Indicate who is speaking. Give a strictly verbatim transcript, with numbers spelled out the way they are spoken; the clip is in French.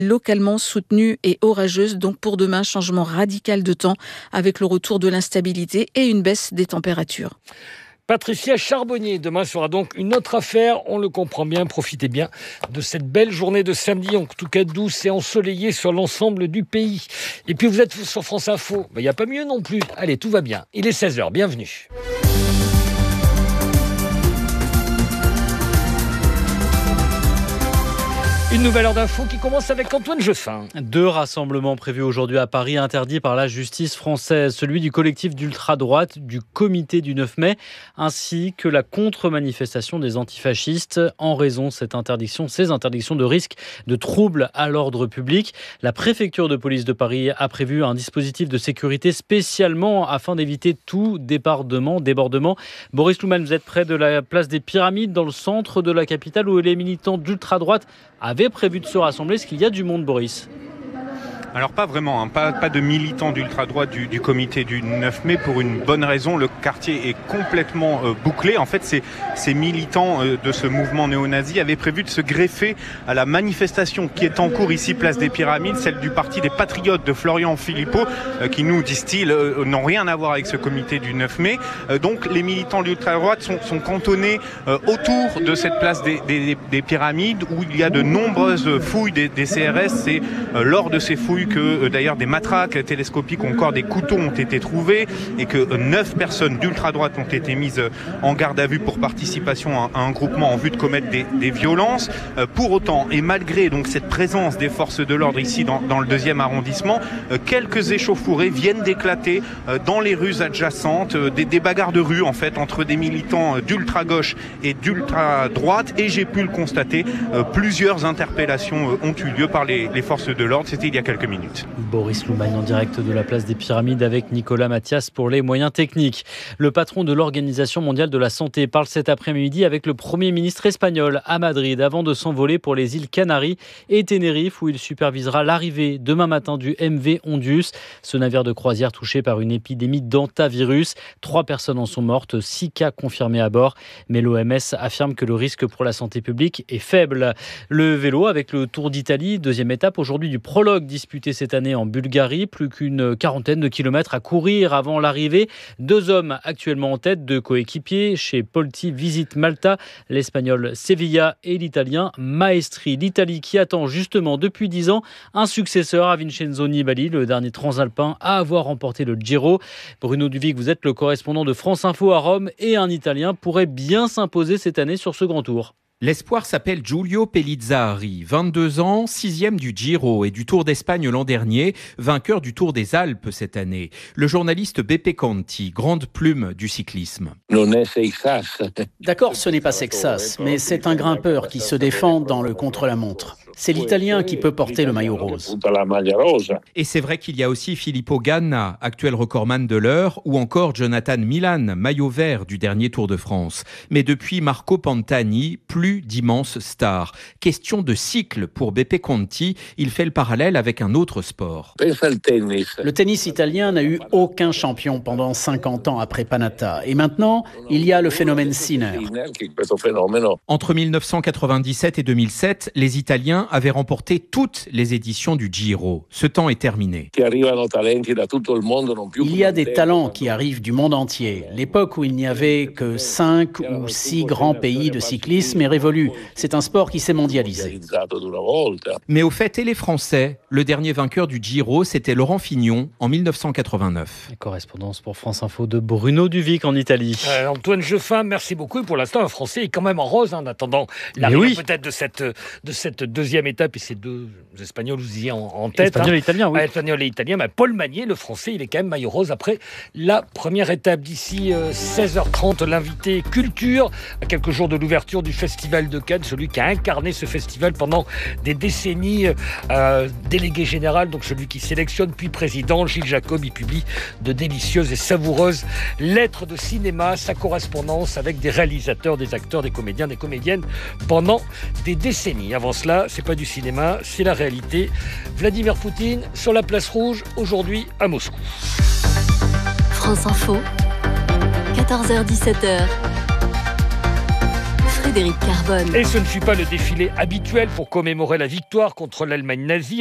Speaker 1: localement soutenue et orageuse. Donc pour demain, changement radical de temps avec le retour de l'instabilité et une baisse des températures.
Speaker 2: Patricia Charbonnier, demain sera donc une autre affaire, on le comprend bien, profitez bien de cette belle journée de samedi, en tout cas douce et ensoleillée sur l'ensemble du pays. Et puis vous êtes sur France Info, il n'y a pas mieux non plus, allez tout va bien, il est seize heures, bienvenue. Une nouvelle heure d'info qui commence avec Antoine Joffin.
Speaker 3: Deux rassemblements prévus aujourd'hui à Paris, interdits par la justice française. Celui du collectif d'ultra-droite du comité du neuf mai, ainsi que la contre-manifestation des antifascistes. En raison de cette interdiction, ces interdictions de risque de troubles à l'ordre public. La préfecture de police de Paris a prévu un dispositif de sécurité spécialement afin d'éviter tout débordement. débordement. Boris Louman, vous êtes près de la place des Pyramides, dans le centre de la capitale, où les militants d'ultra-droite avaient prévu de se rassembler. Est-ce qu'il y a du monde, Boris ?
Speaker 4: Alors pas vraiment, hein. pas, pas de militants d'ultra-droite du, du comité du neuf mai pour une bonne raison. Le quartier est complètement euh, bouclé. En fait, ces, ces militants euh, de ce mouvement néo-nazi avaient prévu de se greffer à la manifestation qui est en cours ici, place des Pyramides, celle du parti des Patriotes de Florian Philippot, euh, qui nous, disent-ils, euh, n'ont rien à voir avec ce comité du neuf mai. Euh, donc les militants d'ultra-droite sont, sont cantonnés euh, autour de cette place des, des, des Pyramides, où il y a de nombreuses fouilles des, des C R S. C'est euh, lors de ces fouilles que euh, d'ailleurs des matraques télescopiques ou encore des couteaux ont été trouvés et que euh, neuf personnes d'ultra-droite ont été mises euh, en garde à vue pour participation à, à un groupement en vue de commettre des, des violences. Euh, pour autant, et malgré donc cette présence des forces de l'ordre ici dans, dans le deuxième arrondissement, euh, quelques échauffourées viennent d'éclater euh, dans les rues adjacentes, euh, des, des bagarres de rue en fait entre des militants euh, d'ultra-gauche et d'ultra-droite, et j'ai pu le constater, euh, plusieurs interpellations euh, ont eu lieu par les, les forces de l'ordre. C'était il y a quelques minutes.
Speaker 3: Boris Louman en direct de la place des Pyramides avec Nicolas Mathias pour les moyens techniques. Le patron de l'Organisation mondiale de la santé parle cet après-midi avec le Premier ministre espagnol à Madrid avant de s'envoler pour les îles Canaries et Tenerife, où il supervisera l'arrivée demain matin du M V Ondius, ce navire de croisière touché par une épidémie d'hantavirus. Trois personnes en sont mortes, six cas confirmés à bord, mais l'O M S affirme que le risque pour la santé publique est faible. Le vélo avec le Tour d'Italie, deuxième étape aujourd'hui du prologue disputé cette année en Bulgarie. Plus qu'une quarantaine de kilomètres à courir avant l'arrivée. Deux hommes actuellement en tête, deux coéquipiers. Chez Polti, Visite Malta, l'Espagnol Sevilla et l'Italien Maestri. L'Italie qui attend justement depuis dix ans un successeur à Vincenzo Nibali, le dernier transalpin à avoir remporté le Giro. Bruno Duvic, vous êtes le correspondant de France Info à Rome, et un Italien pourrait bien s'imposer cette année sur ce grand tour.
Speaker 5: L'espoir s'appelle Giulio Pellizzari, vingt-deux ans, sixième du Giro et du Tour d'Espagne l'an dernier, vainqueur du Tour des Alpes cette année. Le journaliste Beppe Conti, grande plume du cyclisme.
Speaker 6: D'accord, ce n'est pas Sexas, mais c'est un grimpeur qui se défend dans le contre-la-montre. C'est l'Italien qui peut porter le maillot rose.
Speaker 5: Et c'est vrai qu'il y a aussi Filippo Ganna, actuel recordman de l'heure, ou encore Jonathan Milan, maillot vert du dernier Tour de France. Mais depuis Marco Pantani, plus d'immenses stars. Question de cycle pour Beppe Conti, il fait le parallèle avec un autre sport.
Speaker 6: Le tennis italien n'a eu aucun champion pendant cinquante ans après Panatta. Et maintenant, il y a le phénomène Sinner.
Speaker 5: Entre dix-neuf cent quatre-vingt-dix-sept et deux mille sept, les Italiens avaient remporté toutes les éditions du Giro. Ce temps est terminé.
Speaker 6: Il y a des talents qui arrivent du monde entier. L'époque où il n'y avait que cinq ou six grands pays de cyclisme est révolue. C'est un sport qui s'est mondialisé.
Speaker 5: Mais au fait, et les Français ? Le dernier vainqueur du Giro, c'était Laurent Fignon en dix-neuf cent quatre-vingt-neuf.
Speaker 3: Correspondance pour France Info de Bruno Duvic en Italie.
Speaker 2: Euh, Antoine Joffin, merci beaucoup. Et pour l'instant, un Français est quand même en rose, hein, en attendant l'arrivée oui. peut-être de cette, de cette deuxième étape, et ces deux Espagnols, vous y en, en tête.
Speaker 3: Espagnol
Speaker 2: hein.
Speaker 3: et italien, oui.
Speaker 2: Espagnol et italien, mais Paul Magnier, le Français, il est quand même maillot rose après la première étape. D'ici euh, seize heures trente, l'invité culture, à quelques jours de l'ouverture du Festival de Cannes, celui qui a incarné ce festival pendant des décennies, euh, délégué général, donc celui qui sélectionne puis président, Gilles Jacob, il publie de délicieuses et savoureuses lettres de cinéma, sa correspondance avec des réalisateurs, des acteurs, des comédiens, des comédiennes pendant des décennies. Avant cela, c'est pas du cinéma, c'est la réalité. Vladimir Poutine sur la place rouge, aujourd'hui à Moscou.
Speaker 7: France Info, quatorze heures dix-sept heures. Frédéric Carbone.
Speaker 2: Et ce ne fut pas le défilé habituel pour commémorer la victoire contre l'Allemagne nazie.